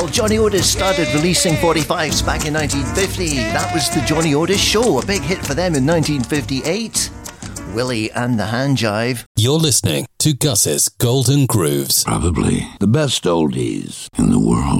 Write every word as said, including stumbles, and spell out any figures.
Well, Johnny Otis started releasing forty-fives back in nineteen fifty. That was the Johnny Otis Show, a big hit for them in nineteen fifty-eight. Willie and the Hand Jive. You're listening to Gus's Golden Grooves. Probably the best oldies in the world.